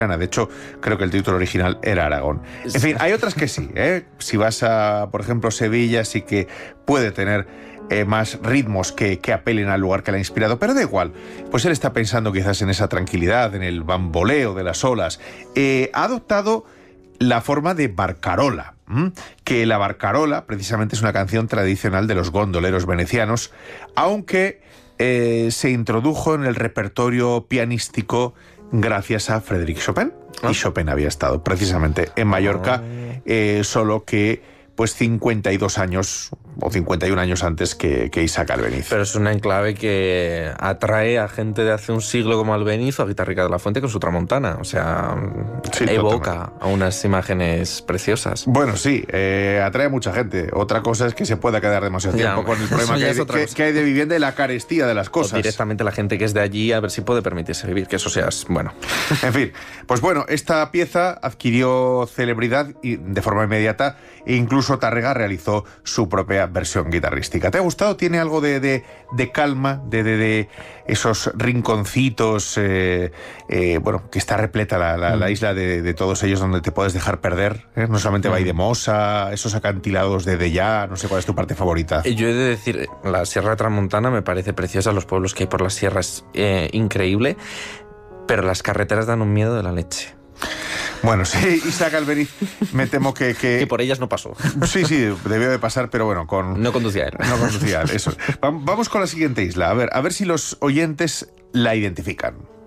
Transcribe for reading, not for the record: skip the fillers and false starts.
De hecho, creo que el título original era Aragón. En fin, hay otras que sí, ¿eh? Si vas a, por ejemplo, Sevilla, sí que puede tener más ritmos que apelen al lugar que le ha inspirado, pero da igual. Pues él está pensando quizás en esa tranquilidad, en el bamboleo de las olas. Ha adoptado la forma de barcarola, que la barcarola precisamente es una canción tradicional de los gondoleros venecianos, aunque se introdujo en el repertorio pianístico gracias a Frédéric Chopin. Y Chopin había estado precisamente en Mallorca, solo que pues 52 años o 51 años antes que Isaac Albéniz. Pero es un enclave que atrae a gente de hace un siglo como Albéniz o a Guitarrica de la Fuente con su Tramontana. O sea, sí, evoca totalmente a unas imágenes preciosas. Bueno, sí, atrae a mucha gente. Otra cosa es que se pueda quedar demasiado tiempo con el problema que hay de vivienda y la carestía de las cosas. O directamente la gente que es de allí a ver si puede permitirse vivir, que eso sea bueno. En fin, pues bueno, esta pieza adquirió celebridad y de forma inmediata, e incluso Tárrega realizó su propia versión guitarrística. ¿Te ha gustado? ¿Tiene algo de calma, de esos rinconcitos, bueno, que está repleta la isla de todos ellos donde te puedes dejar perder, ¿eh? No solamente Valldemossa, esos acantilados de Dellà, no sé cuál es tu parte favorita. Yo he de decir, la Sierra de Tramontana me parece preciosa, los pueblos que hay por las sierras, increíble, pero las carreteras dan un miedo de la leche. Bueno, sí, Isaac Albéniz, me temo que por ellas no pasó. Sí, debió de pasar, pero bueno, no conducía él. No conducía él, eso. Vamos con la siguiente isla, a ver si los oyentes la identifican.